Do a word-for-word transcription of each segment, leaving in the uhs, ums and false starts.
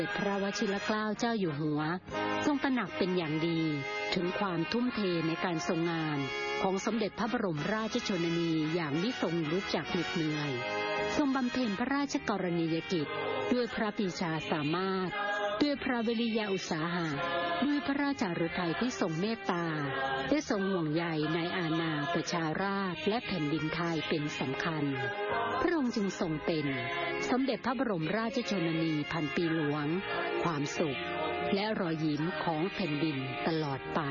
พระวชิรเกล้าเจ้าอยู่หัวทรงตระหนักเป็นอย่างดีถึงความทุ่มเทในการทรงงานของสมเด็จพระบรมราชชนนีอย่างมิทรงรู้จักเหน็ดเหนื่อยทรงบำเพ็ญพระราชกรณียกิจด้วยพระปรีชาสามารถด้วยพระวิริยะอุตสาหะด้วยพระราชฤทัยที่ทรงเมตตาได้ทรงห่วงใยในอาณาประชาราษฎร์และแผ่นดินไทยเป็นสำคัญพระองค์จึงทรงเป็นสมเด็จพระบรมราชชนนีพันปีหลวงความสุขและรอยยิ้มของแผ่นดินตลอดไป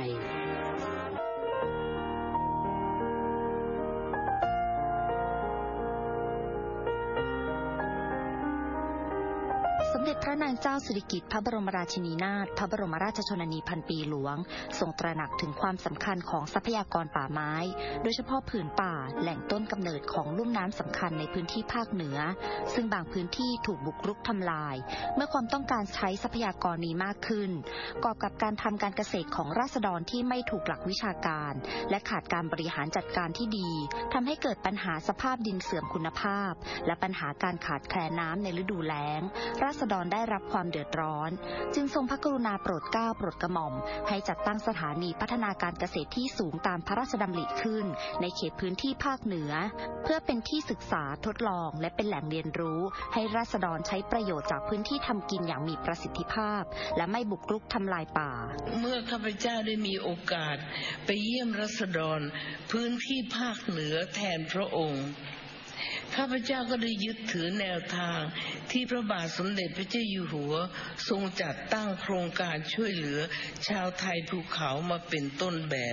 สมเด็จพระนางเจ้าสิริกิติ์พระบรมราชินีนาถพระบรมราชชนนีพันปีหลวงทรงตระหนักถึงความสำคัญของทรัพยากรป่าไม้โดยเฉพาะผืนป่าแหล่งต้นกำเนิดของลุ่มน้ำสำคัญในพื้นที่ภาคเหนือซึ่งบางพื้นที่ถูกบุกรุกทำลายเมื่อความต้องการใช้ทรัพยากรนี้มากขึ้นกอบกับการทำการเกษตรของราษฎรที่ไม่ถูกหลักวิชาการและขาดการบริหารจัดการที่ดีทำให้เกิดปัญหาสภาพดินเสื่อมคุณภาพและปัญหาการขาดแคลนน้ำในฤดูแล้งราษฎรได้รับความเดือดร้อนจึงทรงพระกรุณาโปรดเกล้าโปรดกระหม่อมให้จัดตั้งสถานีพัฒนาการเกษตรที่สูงตามพระราชดำริขึ้นในเขตพื้นที่ภาคเหนือเพื่อเป็นที่ศึกษาทดลองและเป็นแหล่งเรียนรู้ให้ราษฎรใช้ประโยชน์จากพื้นที่ทำกินอย่างมีประสิทธิภาพและไม่บุกรุกทำลายป่าเมื่อข้าพเจ้าได้มีโอกาสไปเยี่ยมราษฎรพื้นที่ภาคเหนือแทนพระองค์ข้าพเจ้าก็ได้ยึดถือแนวทางที่พระบาทสมเด็จพระเจ้าอยู่หัวทรงจัดตั้งโครงการช่วยเหลือชาวไทยภูเขามาเป็นต้นแบบ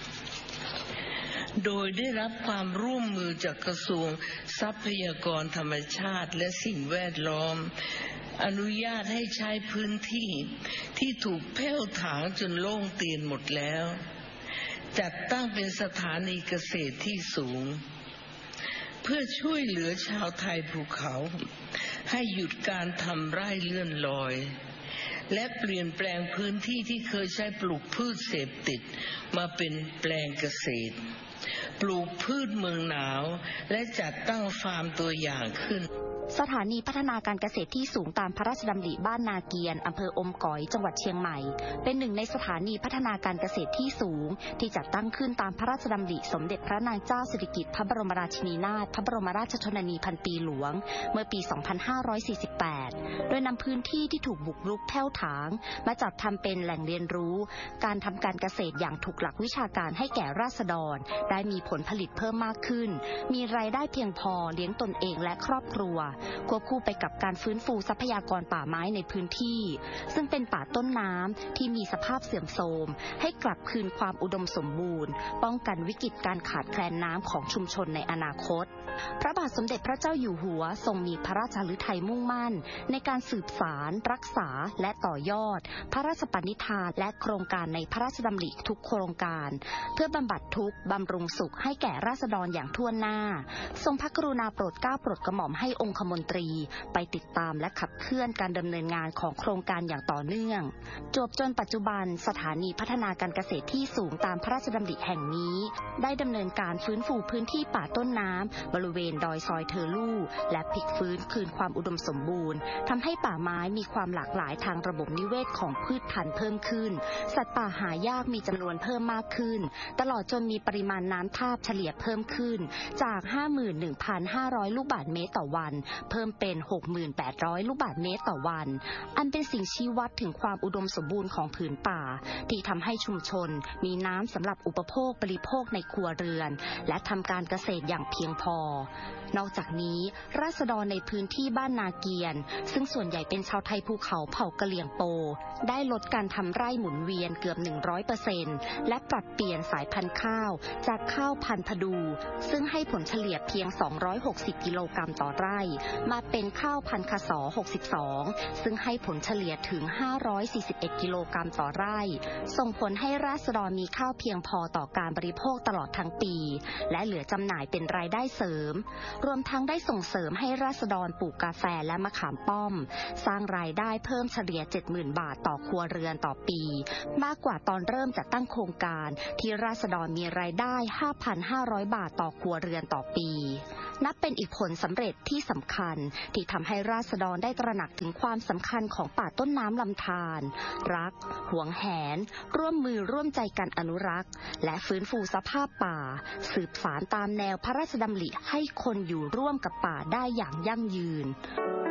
โดยได้รับความร่วมมือจากกระทรวงทรัพยากรธรรมชาติและสิ่งแวดล้อมอนุญาตให้ใช้พื้นที่ที่ถูกแผ้วถางจนโล่งเตียนหมดแล้วจัดตั้งเป็นสถานีเกษตรที่สูงเพื่อช่วยเหลือชาวไทยภูเขาให้หยุดการทำไร่เลื่อนลอยและเปลี่ยนแปลงพื้นที่ที่เคยใช้ปลูกพืชเสพติดมาเป็นแปลงเกษตรปลูกพืชเมืองหนาวและจัดตั้งฟาร์มตัวอย่างขึ้นสถานีพัฒนาการเกษตรที่สูงตามพระราชดำริบ้านนาเกียนอำเภออมก๋อยจังหวัดเชียงใหม่เป็นหนึ่งในสถานีพัฒนาการเกษตรที่สูงที่จัดตั้งขึ้นตามพระราชดำริสมเด็จพระนางเจ้าสิริกิติ์พระบรมราชินีนาถพระบรมราชชนนีพันปีหลวงเมื่อปี สองพันห้าร้อยสี่สิบแปด โดยนำพื้นที่ที่ถูกบุกรุกแผ้วถางมาจัดทำเป็นแหล่งเรียนรู้การทำการเกษตรอย่างถูกหลักวิชาการให้แก่ราษฎรได้มีผลผลิตเพิ่มมากขึ้นมีรายได้เพียงพอเลี้ยงตนเองและครอบครัวควบคู่ไปกับการฟื้นฟูทรัพยากรป่าไม้ในพื้นที่ซึ่งเป็นป่าต้นน้ำที่มีสภาพเสื่อมโทรมให้กลับคืนความอุดมสมบูรณ์ป้องกันวิกฤตการขาดแคลนน้ำของชุมชนในอนาคตพระบาทสมเด็จพระเจ้าอยู่หัวทรงมีพระราชฤทัยมุ่งมั่นในการสืบสานรักษาและต่อยอดพระราชปณิธานและโครงการในพระราชดำริทุกโครงการเพื่อบำบัดทุกข์บำรุงสุขให้แก่ราษฎรอย่างทั่วหน้าทรงพระกรุณาโปรดเกล้าโปรดกระหม่อมให้องคมนตรีไปติดตามและขับเคลื่อนการดำเนินงานของโครงการอย่างต่อเนื่องจวบจนปัจจุบันสถานีพัฒนาการเกษตรที่สูงตามพระราชดำริแห่งนี้ได้ดำเนินการฟื้นฟูพื้นที่ป่าต้นน้ำบริเวณดอยซอยเทอลู่และพลิกฟื้นคืนความอุดมสมบูรณ์ทำให้ป่าไม้มีความหลากหลายทางระบบนิเวศของพืชพันธุ์เพิ่มขึ้นสัตว์ป่าหายากมีจำนวนเพิ่มมากขึ้นตลอดจนมีปริมาณน้ำทาบเฉลี่ยเพิ่มขึ้นจาก ห้าหมื่นหนึ่งพันห้าร้อย ลูกบาศก์เมตรต่อวันเพิ่มเป็น หกหมื่นแปดร้อย ลูกบาศก์เมตรต่อวันอันเป็นสิ่งชี้วัดถึงความอุดมสมบูรณ์ของผืนป่าที่ทำให้ชุมชนมีน้ำสำหรับอุปโภคบริโภคในครัวเรือนและทำการเกษตรอย่างเพียงพอนอกจากนี้ราษฎรในพื้นที่บ้านนาเกียนซึ่งส่วนใหญ่เป็นชาวไทยภูเขาเผ่ากะเหรี่ยงโปได้ลดการทำไร่หมุนเวียนเกือบ หนึ่งร้อยเปอร์เซ็นต์ และปรับเปลี่ยนสายพันธุ์ข้าวจากข้าวพันธุ์พดูซึ่งให้ผลเฉลี่ยเพียงสองร้อยหกสิบกิโลกรัมต่อไร่มาเป็นข้าวพันธุ์คสหกสิบสองซึ่งให้ผลเฉลี่ยถึงห้าร้อยสี่สิบเอ็ดกิโลกรัมต่อไร่ส่งผลให้ราษฎรมีข้าวเพียงพอต่อการบริโภคตลอดทั้งปีและเหลือจำหน่ายเป็นรายได้เสริมรวมทั้งได้ส่งเสริมให้ราษฎรปลูกกาแฟและมะขามป้อมสร้างรายได้เพิ่มเฉลี่ย เจ็ดหมื่น บาทต่อครัวเรือนต่อปีมากกว่าตอนเริ่มจัดตั้งโครงการที่ราษฎรมีรายได้ ห้าพันห้าร้อย บาทต่อครัวเรือนต่อปีนับเป็นอีกผลสำเร็จที่สำคัญที่ทำให้ราษฎรได้ตระหนักถึงความสำคัญของป่าต้นน้ำลำธารรักหวงแหนร่วมมือร่วมใจกันอนุรักษ์และฟื้นฟูสภาพป่าสืบสานตามแนวพระราชดำริให้คนอยู่ร่วมกับป่าได้อย่างยั่งยืน